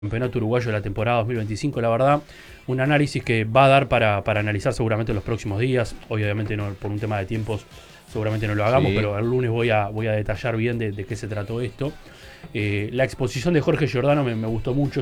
Campeonato Uruguayo de la temporada 2025, la verdad, un análisis que va a dar para analizar seguramente en los próximos días. Obviamente no, por un tema de tiempos seguramente no lo hagamos, Sí. pero el lunes voy a detallar bien de qué se trató esto. La exposición de Jorge Giordano me gustó mucho.